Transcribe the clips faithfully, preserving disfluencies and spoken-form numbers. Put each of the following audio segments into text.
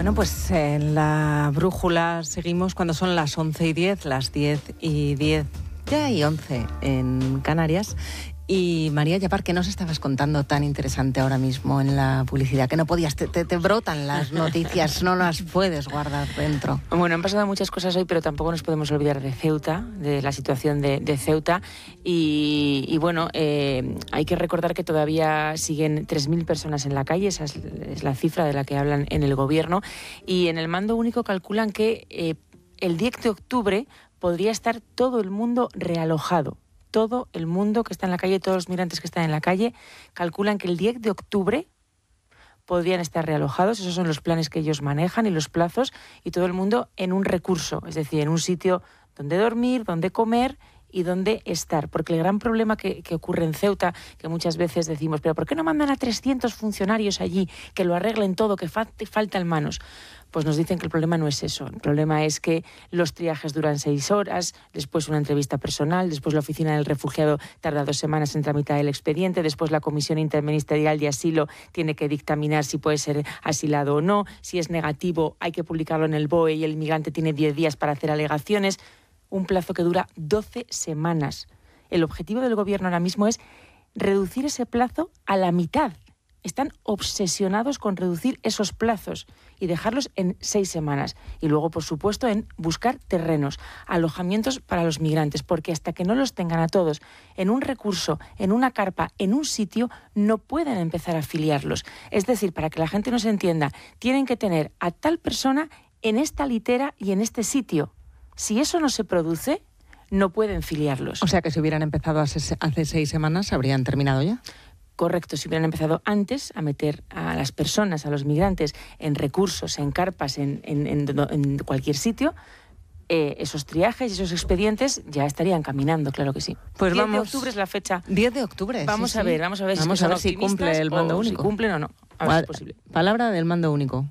Bueno, pues en la brújula seguimos cuando son las once y diez, las diez y diez, ya y once en Canarias. Y María Yapar, ¿qué nos estabas contando tan interesante ahora mismo en la publicidad? Que no podías, te, te, te brotan las noticias, no las puedes guardar dentro. Bueno, han pasado muchas cosas hoy, pero tampoco nos podemos olvidar de Ceuta, de la situación de, de Ceuta. Y, y bueno, eh, hay que recordar que todavía siguen tres mil personas en la calle, esa es, es la cifra de la que hablan en el gobierno. Y en el mando único calculan que eh, el diez de octubre podría estar todo el mundo realojado. Todo el mundo que está en la calle, todos los migrantes que están en la calle, calculan que el diez de octubre podrían estar realojados. Esos son los planes que ellos manejan y los plazos, y todo el mundo en un recurso, es decir, en un sitio donde dormir, donde comer y donde estar. Porque el gran problema que, que ocurre en Ceuta, que muchas veces decimos, pero ¿por qué no mandan a trescientos funcionarios allí que lo arreglen todo, que fa- faltan manos? Pues nos dicen que el problema no es eso. El problema es que los triajes duran seis horas, después una entrevista personal, después la oficina del refugiado tarda dos semanas en tramitar el expediente, después la Comisión Interministerial de Asilo tiene que dictaminar si puede ser asilado o no, si es negativo hay que publicarlo en el B O E y el inmigrante tiene diez días para hacer alegaciones, un plazo que dura doce semanas. El objetivo del gobierno ahora mismo es reducir ese plazo a la mitad. Están obsesionados con reducir esos plazos y dejarlos en seis semanas. Y luego, por supuesto, en buscar terrenos, alojamientos para los migrantes, porque hasta que no los tengan a todos en un recurso, en una carpa, en un sitio, no pueden empezar a afiliarlos. Es decir, para que la gente nos entienda, tienen que tener a tal persona en esta litera y en este sitio. Si eso no se produce, no pueden filiarlos. O sea que si hubieran empezado hace, hace seis semanas, ¿habrían terminado ya? Correcto, si hubieran empezado antes a meter a las personas, a los migrantes, en recursos, en carpas, en, en, en, en cualquier sitio, eh, esos triajes y esos expedientes ya estarían caminando, claro que sí. Pues diez vamos, de octubre es la fecha. diez de octubre. Vamos sí, a sí. ver, vamos a ver, vamos si, a ver si cumple el mando único. Si cumplen o no. A ver si es posible. Palabra del mando único.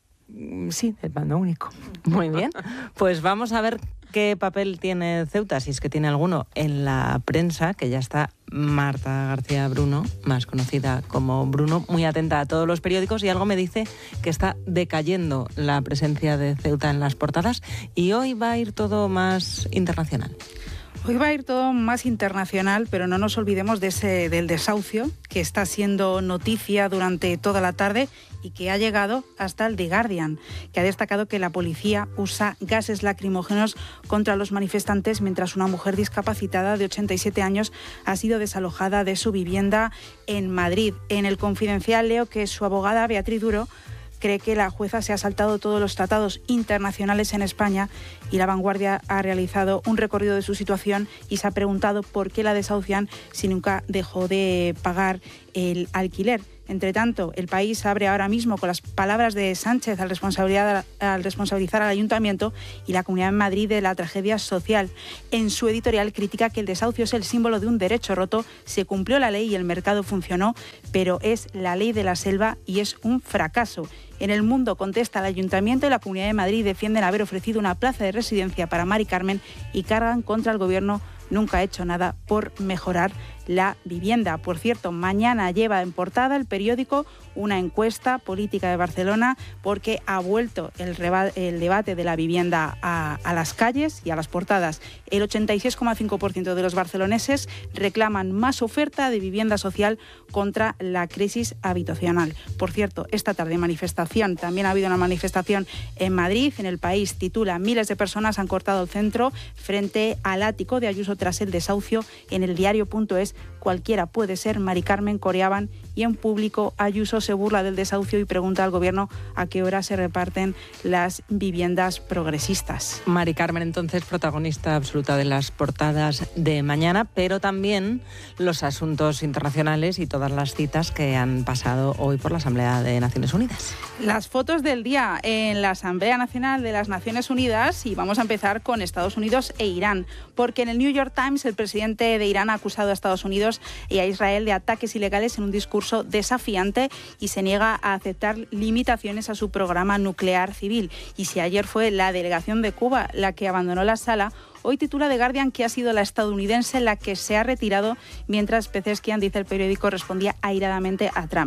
Sí, del mando único. Muy bien. Pues vamos a ver qué papel tiene Ceuta, si es que tiene alguno, en la prensa, que ya está Marta García Bruno, más conocida como Bruno, muy atenta a todos los periódicos, y algo me dice que está decayendo la presencia de Ceuta en las portadas y hoy va a ir todo más internacional. Hoy va a ir todo más internacional, pero no nos olvidemos de ese, del desahucio que está siendo noticia durante toda la tarde y que ha llegado hasta el The Guardian, que ha destacado que la policía usa gases lacrimógenos contra los manifestantes mientras una mujer discapacitada de ochenta y siete años ha sido desalojada de su vivienda en Madrid. En El Confidencial leo que su abogada, Beatriz Duro, cree que la jueza se ha saltado todos los tratados internacionales en España, y La Vanguardia ha realizado un recorrido de su situación y se ha preguntado por qué la desahucian si nunca dejó de pagar el alquiler. Entre tanto, El País abre ahora mismo con las palabras de Sánchez al, responsabilidad, al responsabilizar al Ayuntamiento y la Comunidad de Madrid de la tragedia social. En su editorial critica que el desahucio es el símbolo de un derecho roto, se cumplió la ley y el mercado funcionó, pero es la ley de la selva y es un fracaso. En El Mundo contesta el Ayuntamiento y la Comunidad de Madrid defienden haber ofrecido una plaza de residencia para Mari Carmen y cargan contra el Gobierno. Nunca ha hecho nada por mejorar la vivienda. Por cierto, mañana lleva en portada el periódico una encuesta política de Barcelona, porque ha vuelto el, reba- el debate de la vivienda a, a las calles y a las portadas. El ochenta y seis coma cinco por ciento de los barceloneses reclaman más oferta de vivienda social contra la crisis habitacional. Por cierto, esta tarde manifestación, también ha habido una manifestación en Madrid. En El País titula: miles de personas han cortado el centro frente al ático de Ayuso tras el desahucio. En El Diario punto es: cualquiera puede ser Mari Carmen, coreaban, y en Público Ayuso se burla del desahucio y pregunta al Gobierno a qué hora se reparten las viviendas progresistas. Mari Carmen, entonces, protagonista absoluta de las portadas de mañana, pero también los asuntos internacionales y todas las citas que han pasado hoy por la Asamblea de Naciones Unidas. Las fotos del día en la Asamblea Nacional de las Naciones Unidas, y vamos a empezar con Estados Unidos e Irán, porque en el New York Times el presidente de Irán ha acusado a Estados Unidos y a Israel de ataques ilegales en un discurso desafiante y se niega a aceptar limitaciones a su programa nuclear civil. Y si ayer fue la delegación de Cuba la que abandonó la sala, hoy titula The Guardian que ha sido la estadounidense la que se ha retirado, mientras Pezeshkian, dice el periódico, respondía airadamente a Trump.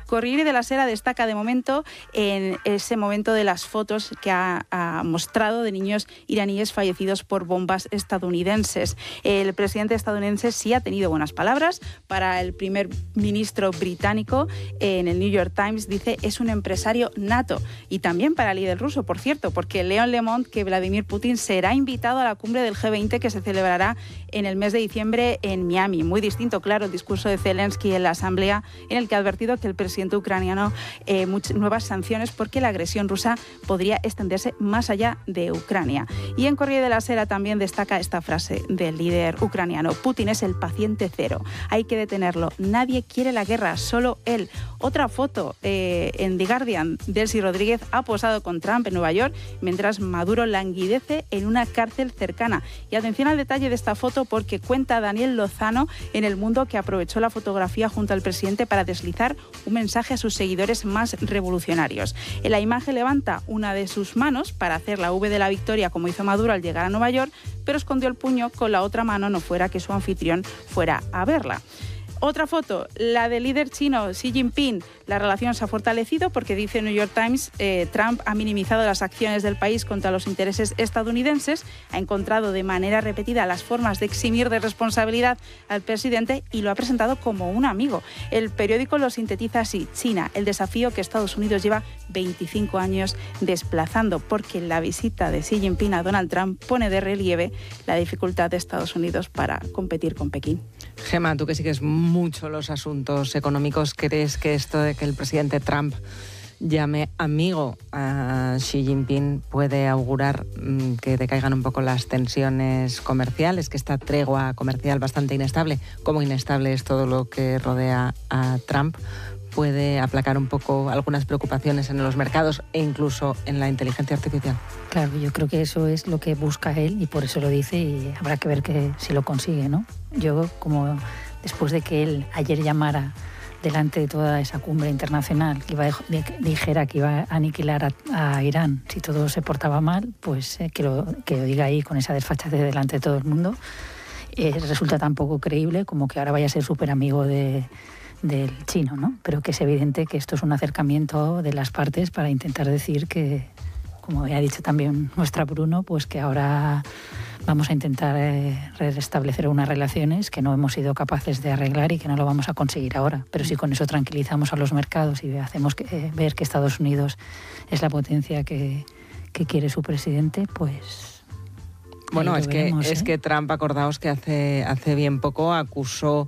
Corriere della Sera destaca de momento en ese momento de las fotos que ha, ha mostrado de niños iraníes fallecidos por bombas estadounidenses. El presidente estadounidense sí ha tenido buenas palabras para el primer ministro británico. En el New York Times dice es un empresario nato, y también para el líder ruso, por cierto, porque Leon Lemont, que Vladimir Putin será invitado a la cumbre del G veinte que se celebrará en el mes de diciembre en Miami. Muy distinto, claro, el discurso de Zelensky en la asamblea, en el que ha advertido que el presidente ucraniano eh, muchas nuevas sanciones porque la agresión rusa podría extenderse más allá de Ucrania. Y en Corriere della Sera también destaca esta frase del líder ucraniano: Putin es el paciente cero, hay que detenerlo, nadie quiere la guerra, solo él. Otra foto eh, en The Guardian, Delcy Rodríguez ha posado con Trump en Nueva York mientras Maduro languidece en una cárcel cercana. Y atención al detalle de esta foto, porque cuenta Daniel Lozano en El Mundo que aprovechó la fotografía junto al presidente para deslizar un mensaje a sus seguidores más revolucionarios. En la imagen levanta una de sus manos para hacer la V de la victoria, como hizo Maduro al llegar a Nueva York, pero escondió el puño con la otra mano, no fuera que su anfitrión fuera a verla. Otra foto, la del líder chino Xi Jinping. La relación se ha fortalecido porque, dice el New York Times, eh, Trump ha minimizado las acciones del país contra los intereses estadounidenses, ha encontrado de manera repetida las formas de eximir de responsabilidad al presidente y lo ha presentado como un amigo. El periódico lo sintetiza así: China, el desafío que Estados Unidos lleva veinticinco años desplazando, porque la visita de Xi Jinping a Donald Trump pone de relieve la dificultad de Estados Unidos para competir con Pekín. Gemma, tú que sigues mucho los asuntos económicos, ¿crees que esto de que el presidente Trump llame amigo a Xi Jinping puede augurar mmm, que decaigan un poco las tensiones comerciales, que esta tregua comercial bastante inestable, como inestable es todo lo que rodea a Trump, puede aplacar un poco algunas preocupaciones en los mercados e incluso en la inteligencia artificial? Claro, yo creo que eso es lo que busca él y por eso lo dice, y habrá que ver que si lo consigue, ¿no? Yo, como después de que él ayer llamara delante de toda esa cumbre internacional, que iba a, dijera que iba a aniquilar a, a Irán si todo se portaba mal, pues eh, que, lo, que lo diga ahí con esa desfachatez delante de todo el mundo, eh, resulta tan poco creíble como que ahora vaya a ser súper amigo de... del chino, ¿no? Pero que es evidente que esto es un acercamiento de las partes para intentar decir que, como ha dicho también nuestra Bruno, pues que ahora vamos a intentar eh, restablecer unas relaciones que no hemos sido capaces de arreglar y que no lo vamos a conseguir ahora. Pero si con eso tranquilizamos a los mercados y hacemos que, eh, ver que Estados Unidos es la potencia que, que quiere su presidente, pues... Bueno, es, veremos, que, ¿eh? es que Trump, acordaos que hace, hace bien poco acusó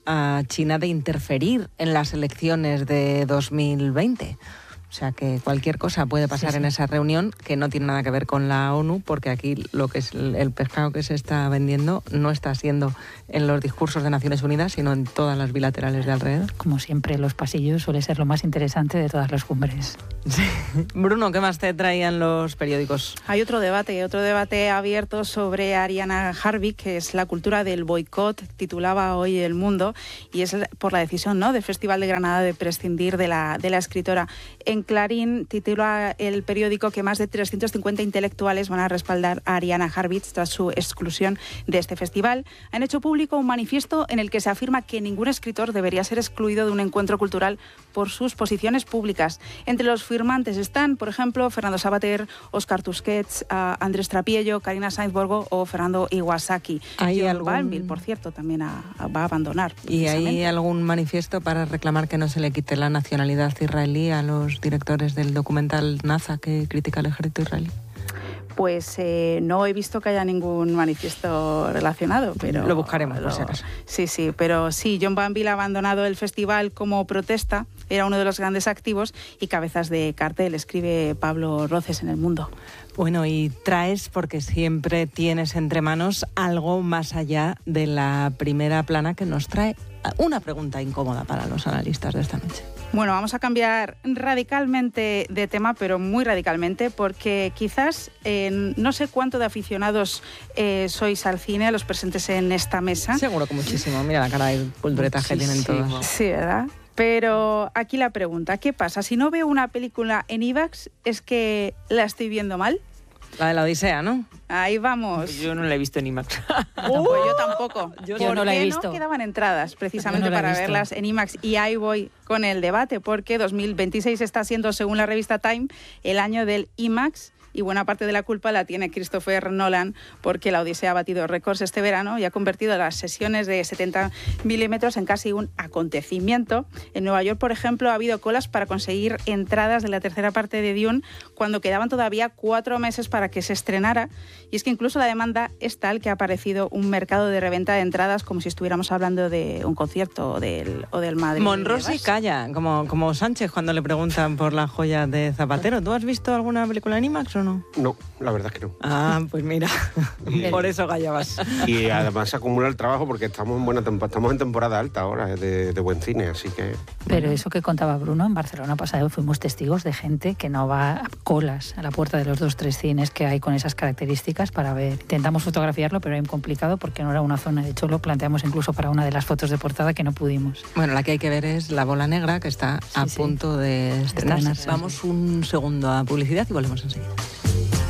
a China de interferir en las elecciones de dos mil veinte. O sea que cualquier cosa puede pasar sí, sí. en esa reunión, que no tiene nada que ver con la ONU, porque aquí lo que es el pescado que se está vendiendo no está siendo en los discursos de Naciones Unidas, sino en todas las bilaterales de alrededor. Como siempre, los pasillos suele ser lo más interesante de todas las cumbres. Sí. Bruno, ¿qué más te traían los periódicos? Hay otro debate, otro debate abierto sobre Ariana Harvey, que es la cultura del boicot, titulaba hoy El Mundo, y es por la decisión, ¿no?, del Festival de Granada de prescindir de la, de la escritora. En Clarín titula el periódico que más de trescientos cincuenta intelectuales van a respaldar a Ariana Harvey tras su exclusión de este festival. Han hecho público un manifiesto en el que se afirma que ningún escritor debería ser excluido de un encuentro cultural por sus posiciones públicas. Entre los firmantes están, por ejemplo, Fernando Savater, Óscar Tusquets, uh, Andrés Trapiello, Karina Sainz-Borgo o Fernando Iwasaki. ¿Hay John algún... Balville, por cierto, también a, a, va a abandonar. ¿Y hay algún manifiesto para reclamar que no se le quite la nacionalidad israelí a los directores del documental NASA que critica al ejército israelí? Pues eh, no he visto que haya ningún manifiesto relacionado, pero... Lo buscaremos, lo, por si acaso. Sí, sí, pero sí, John Banville ha abandonado el festival como protesta, era uno de los grandes activos, y cabezas de cartel, escribe Pablo Roces en El Mundo. Bueno, y traes, porque siempre tienes entre manos algo más allá de la primera plana, que nos trae una pregunta incómoda para los analistas de esta noche. Bueno, vamos a cambiar radicalmente de tema, pero muy radicalmente, porque quizás eh, no sé cuánto de aficionados eh, sois al cine, a los presentes en esta mesa. Seguro que muchísimo. Mira la cara de culturetas que tienen todos. Sí, ¿verdad? Pero aquí la pregunta, ¿qué pasa? Si no veo una película en IVAX, ¿es que la estoy viendo mal? La de la Odisea, ¿no? Ahí vamos. Pues yo no la he visto en IMAX. Uh, pues yo tampoco. Yo ¿Por no la he qué visto. no quedaban entradas precisamente Yo no la he para visto. verlas en IMAX? Y ahí voy con el debate, porque dos mil veintiséis está siendo, según la revista Time, el año del IMAX. Y buena parte de la culpa la tiene Christopher Nolan, porque la Odisea ha batido récords este verano y ha convertido las sesiones de setenta milímetros en casi un acontecimiento. En Nueva York, por ejemplo, ha habido colas para conseguir entradas de la tercera parte de Dune cuando quedaban todavía cuatro meses para que se estrenara. Y es que incluso la demanda es tal que ha aparecido un mercado de reventa de entradas como si estuviéramos hablando de un concierto o del, o del Madrid. Monrosi calla, como, como Sánchez cuando le preguntan por la joya de Zapatero. ¿Tú has visto alguna película en IMAX o no? No, la verdad es que no. Ah, pues mira, por eso callabas. Y además se acumula el trabajo porque estamos en buena temporada, estamos en temporada alta ahora de, de buen cine, así que... Pero eso que contaba Bruno, en Barcelona pasado fuimos testigos de gente que no va a colas a la puerta de los dos tres cines que hay con esas características para ver. Intentamos fotografiarlo, pero era complicado porque no era una zona. De hecho, lo planteamos incluso para una de las fotos de portada que no pudimos. Bueno, la que hay que ver es La Bola Negra, que está a Sí, sí. punto de estrenarse. Estrenarse. Vamos un segundo a publicidad y volvemos enseguida.